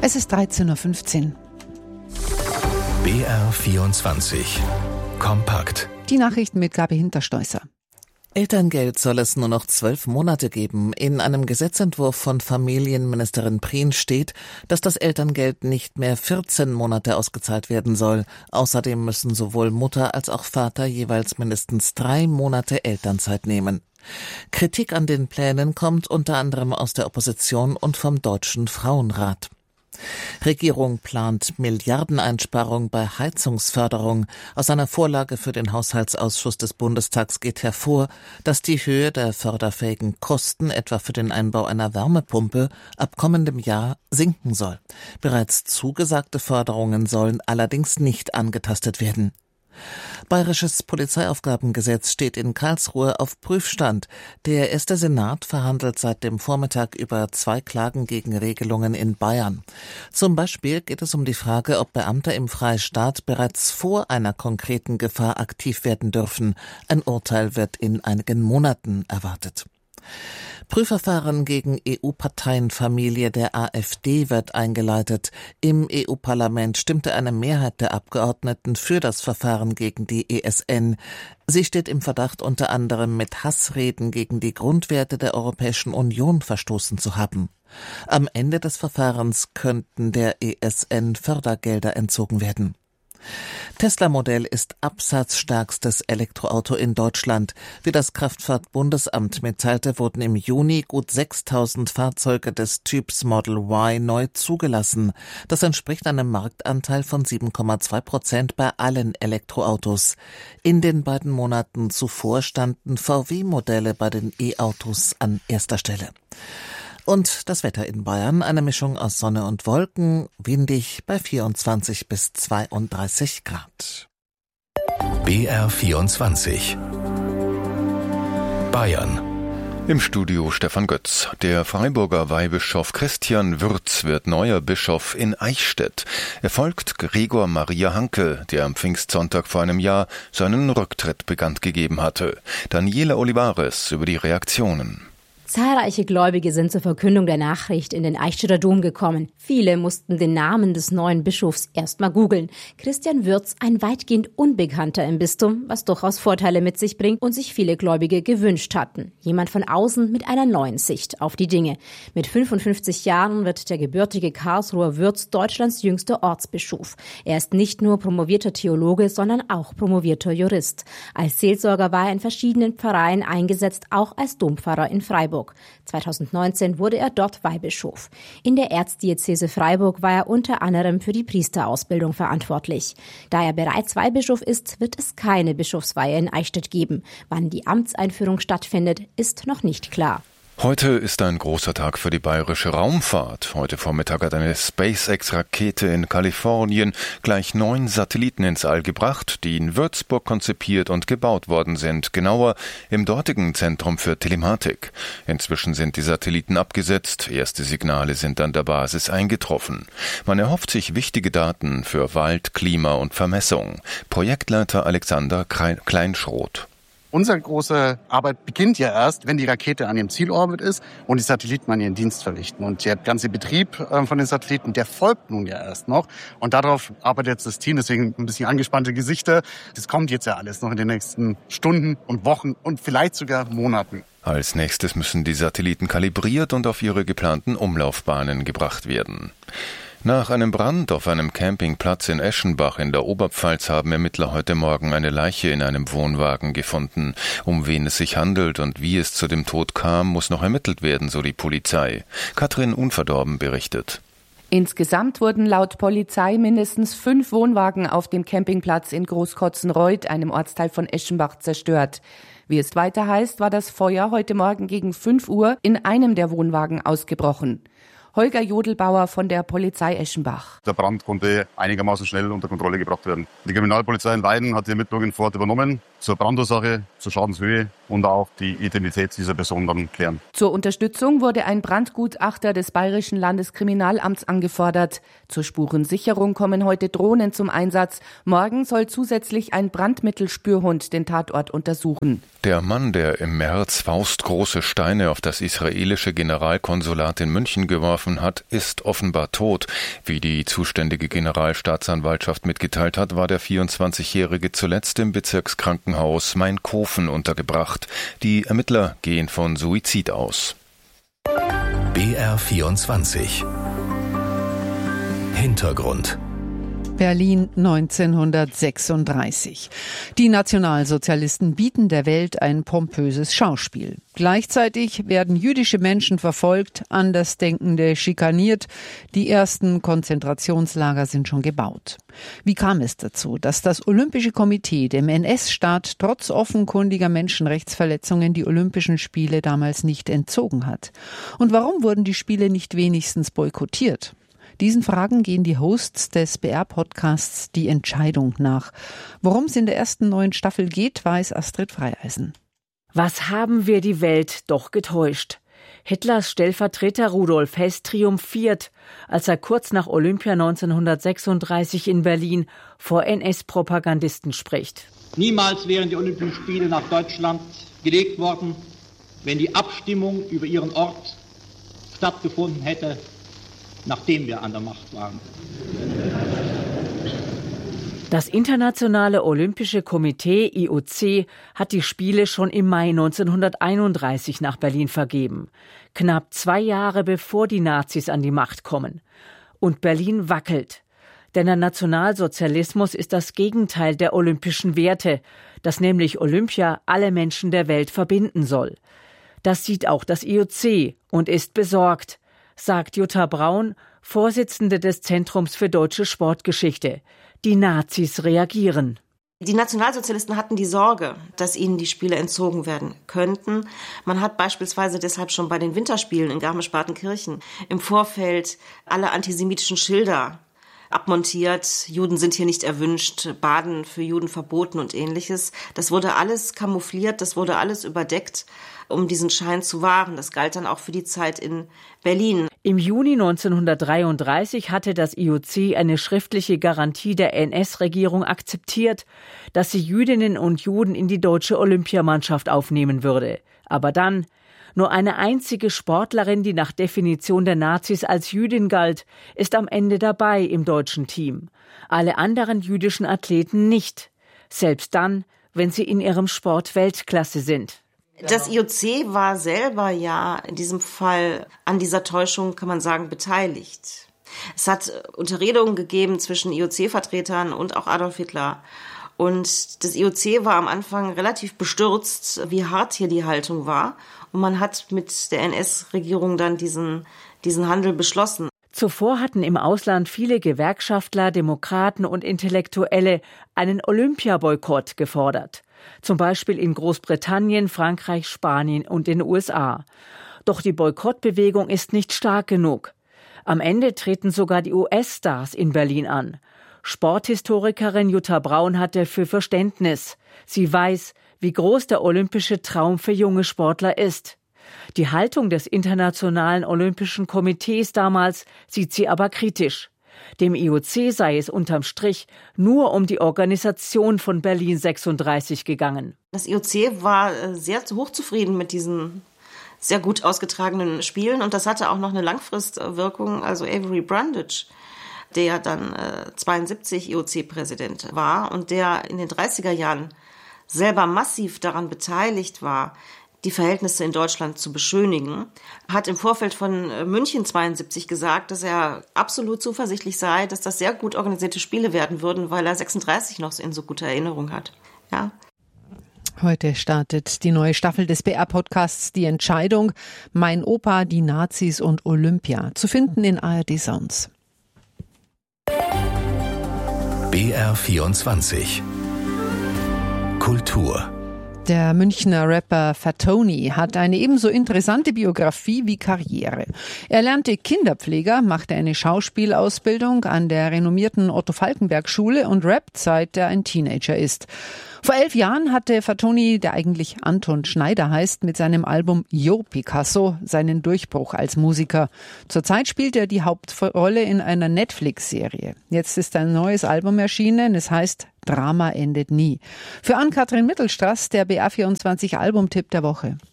Es ist 13.15 Uhr. BR24 Kompakt. Die Nachrichten mit Gabi Hinterstoisser. Elterngeld soll es nur noch 12 Monate geben. In einem Gesetzentwurf von Familienministerin Prien steht, dass das Elterngeld nicht mehr 14 Monate ausgezahlt werden soll. Außerdem müssen sowohl Mutter als auch Vater jeweils mindestens 3 Monate Elternzeit nehmen. Kritik an den Plänen kommt unter anderem aus der Opposition und vom Deutschen Frauenrat. Regierung plant Milliardeneinsparung bei Heizungsförderung. Aus einer Vorlage für den Haushaltsausschuss des Bundestags geht hervor, dass die Höhe der förderfähigen Kosten, etwa für den Einbau einer Wärmepumpe, ab kommendem Jahr sinken soll. Bereits zugesagte Förderungen sollen allerdings nicht angetastet werden. Bayerisches Polizeiaufgabengesetz steht in Karlsruhe auf Prüfstand. Der erste Senat verhandelt seit dem Vormittag über 2 Klagen gegen Regelungen in Bayern. Zum Beispiel geht es um die Frage, ob Beamte im Freistaat bereits vor einer konkreten Gefahr aktiv werden dürfen. Ein Urteil wird in einigen Monaten erwartet. Prüfverfahren gegen EU-Parteienfamilie der AfD wird eingeleitet. Im EU-Parlament stimmte eine Mehrheit der Abgeordneten für das Verfahren gegen die ESN. Sie steht im Verdacht, unter anderem mit Hassreden gegen die Grundwerte der Europäischen Union verstoßen zu haben. Am Ende des Verfahrens könnten der ESN Fördergelder entzogen werden. Tesla-Modell ist absatzstärkstes Elektroauto in Deutschland. Wie das Kraftfahrtbundesamt mitteilte, wurden im Juni gut 6.000 Fahrzeuge des Typs Model Y neu zugelassen. Das entspricht einem Marktanteil von 7,2% bei allen Elektroautos. In den beiden Monaten zuvor standen VW-Modelle bei den E-Autos an erster Stelle. Und das Wetter in Bayern, eine Mischung aus Sonne und Wolken, windig bei 24 bis 32 Grad. BR24 Bayern. Im Studio Stefan Götz. Der Freiburger Weihbischof Christian Würz wird neuer Bischof in Eichstätt. Er folgt Gregor Maria Hanke, der am Pfingstsonntag vor einem Jahr seinen Rücktritt bekannt gegeben hatte. Daniela Olivares über die Reaktionen. Zahlreiche Gläubige sind zur Verkündung der Nachricht in den Eichstätter Dom gekommen. Viele mussten den Namen des neuen Bischofs erst mal googeln. Christian Würz, ein weitgehend Unbekannter im Bistum, was durchaus Vorteile mit sich bringt und sich viele Gläubige gewünscht hatten. Jemand von außen mit einer neuen Sicht auf die Dinge. Mit 55 Jahren wird der gebürtige Karlsruher Würz Deutschlands jüngster Ortsbischof. Er ist nicht nur promovierter Theologe, sondern auch promovierter Jurist. Als Seelsorger war er in verschiedenen Pfarreien eingesetzt, auch als Dompfarrer in Freiburg. 2019 wurde er dort Weihbischof. In der Erzdiözese Freiburg war er unter anderem für die Priesterausbildung verantwortlich. Da er bereits Weihbischof ist, wird es keine Bischofsweihe in Eichstätt geben. Wann die Amtseinführung stattfindet, ist noch nicht klar. Heute ist ein großer Tag für die bayerische Raumfahrt. Heute Vormittag hat eine SpaceX-Rakete in Kalifornien gleich 9 Satelliten ins All gebracht, die in Würzburg konzipiert und gebaut worden sind, genauer im dortigen Zentrum für Telematik. Inzwischen sind die Satelliten abgesetzt, erste Signale sind an der Basis eingetroffen. Man erhofft sich wichtige Daten für Wald, Klima und Vermessung. Projektleiter Alexander Kleinschroth. Unsere große Arbeit beginnt ja erst, wenn die Rakete an ihrem Zielorbit ist und die Satelliten an ihren Dienst verrichten. Und der ganze Betrieb von den Satelliten, der folgt nun ja erst noch. Und darauf arbeitet jetzt das Team, deswegen ein bisschen angespannte Gesichter. Das kommt jetzt ja alles noch in den nächsten Stunden und Wochen und vielleicht sogar Monaten. Als nächstes müssen die Satelliten kalibriert und auf ihre geplanten Umlaufbahnen gebracht werden. Nach einem Brand auf einem Campingplatz in Eschenbach in der Oberpfalz haben Ermittler heute Morgen eine Leiche in einem Wohnwagen gefunden. Um wen es sich handelt und wie es zu dem Tod kam, muss noch ermittelt werden, so die Polizei. Katrin Unverdorben berichtet. Insgesamt wurden laut Polizei mindestens 5 Wohnwagen auf dem Campingplatz in Großkotzenreuth, einem Ortsteil von Eschenbach, zerstört. Wie es weiter heißt, war das Feuer heute Morgen gegen 5 Uhr in einem der Wohnwagen ausgebrochen. Holger Jodelbauer von der Polizei Eschenbach. Der Brand konnte einigermaßen schnell unter Kontrolle gebracht werden. Die Kriminalpolizei in Weiden hat die Ermittlungen vor Ort übernommen. zur Brandursache, zur Schadenshöhe und auch die Identität dieser Person dann klären. Zur Unterstützung wurde ein Brandgutachter des Bayerischen Landeskriminalamts angefordert. Zur Spurensicherung kommen heute Drohnen zum Einsatz. Morgen soll zusätzlich ein Brandmittelspürhund den Tatort untersuchen. Der Mann, der im März faustgroße Steine auf das israelische Generalkonsulat in München geworfen hat, ist offenbar tot. Wie die zuständige Generalstaatsanwaltschaft mitgeteilt hat, war der 24-Jährige zuletzt im Bezirkskrankenhaus Mainkofen untergebracht. Die Ermittler gehen von Suizid aus. BR24 Hintergrund. Berlin 1936. Die Nationalsozialisten bieten der Welt ein pompöses Schauspiel. Gleichzeitig werden jüdische Menschen verfolgt, Andersdenkende schikaniert. Die ersten Konzentrationslager sind schon gebaut. Wie kam es dazu, dass das Olympische Komitee dem NS-Staat trotz offenkundiger Menschenrechtsverletzungen die Olympischen Spiele damals nicht entzogen hat? Und warum wurden die Spiele nicht wenigstens boykottiert? Diesen Fragen gehen die Hosts des BR-Podcasts Die Entscheidung nach. Worum es in der ersten neuen Staffel geht, weiß Astrid Freieisen. Was haben wir die Welt doch getäuscht? Hitlers Stellvertreter Rudolf Hess triumphiert, als er kurz nach Olympia 1936 in Berlin vor NS-Propagandisten spricht. Niemals wären die Olympischen Spiele nach Deutschland gelegt worden, wenn die Abstimmung über ihren Ort stattgefunden hätte, nachdem wir an der Macht waren. Das Internationale Olympische Komitee IOC hat die Spiele schon im Mai 1931 nach Berlin vergeben. Knapp 2 Jahre bevor die Nazis an die Macht kommen. Und Berlin wackelt. Denn der Nationalsozialismus ist das Gegenteil der olympischen Werte, dass nämlich Olympia alle Menschen der Welt verbinden soll. Das sieht auch das IOC und ist besorgt, sagt Jutta Braun, Vorsitzende des Zentrums für deutsche Sportgeschichte. Die Nazis reagieren. Die Nationalsozialisten hatten die Sorge, dass ihnen die Spiele entzogen werden könnten. Man hat beispielsweise deshalb schon bei den Winterspielen in Garmisch-Partenkirchen im Vorfeld alle antisemitischen Schilder abmontiert. Juden sind hier nicht erwünscht, Baden für Juden verboten und Ähnliches. Das wurde alles kamoufliert, das wurde alles überdeckt, um diesen Schein zu wahren. Das galt dann auch für die Zeit in Berlin. Im Juni 1933 hatte das IOC eine schriftliche Garantie der NS-Regierung akzeptiert, dass sie Jüdinnen und Juden in die deutsche Olympiamannschaft aufnehmen würde. Aber dann nur eine einzige Sportlerin, die nach Definition der Nazis als Jüdin galt, ist am Ende dabei im deutschen Team. Alle anderen jüdischen Athleten nicht. Selbst dann, wenn sie in ihrem Sport Weltklasse sind. Das IOC war selber ja in diesem Fall an dieser Täuschung, kann man sagen, beteiligt. Es hat Unterredungen gegeben zwischen IOC-Vertretern und auch Adolf Hitler. Und das IOC war am Anfang relativ bestürzt, wie hart hier die Haltung war. Und man hat mit der NS-Regierung dann diesen Handel beschlossen. Zuvor hatten im Ausland viele Gewerkschaftler, Demokraten und Intellektuelle einen Olympiaboykott gefordert. Zum Beispiel in Großbritannien, Frankreich, Spanien und den USA. Doch die Boykottbewegung ist nicht stark genug. Am Ende treten sogar die US-Stars in Berlin an. Sporthistorikerin Jutta Braun hat dafür Verständnis. Sie weiß, wie groß der olympische Traum für junge Sportler ist. Die Haltung des Internationalen Olympischen Komitees damals sieht sie aber kritisch. Dem IOC sei es unterm Strich nur um die Organisation von Berlin 36 gegangen. Das IOC war sehr hochzufrieden mit diesen sehr gut ausgetragenen Spielen und das hatte auch noch eine Langfristwirkung. Also Avery Brundage, der dann 72 IOC-Präsident war und der in den 30er Jahren selber massiv daran beteiligt war, die Verhältnisse in Deutschland zu beschönigen, hat im Vorfeld von München 72 gesagt, dass er absolut zuversichtlich sei, dass das sehr gut organisierte Spiele werden würden, weil er 36 noch in so guter Erinnerung hat. Ja. Heute startet die neue Staffel des BR-Podcasts Die Entscheidung. Mein Opa, die Nazis und Olympia. Zu finden in ARD Sounds. BR24 Kultur. Der Münchner Rapper Fatoni hat eine ebenso interessante Biografie wie Karriere. Er lernte Kinderpfleger, machte eine Schauspielausbildung an der renommierten Otto-Falckenberg-Schule und rappt, seit er ein Teenager ist. Vor 11 Jahren hatte Fatoni, der eigentlich Anton Schneider heißt, mit seinem Album Yo Picasso seinen Durchbruch als Musiker. Zurzeit spielt er die Hauptrolle in einer Netflix-Serie. Jetzt ist ein neues Album erschienen, es heißt Drama endet nie. Für Ann-Kathrin Mittelstraß der BR24 Albumtipp der Woche.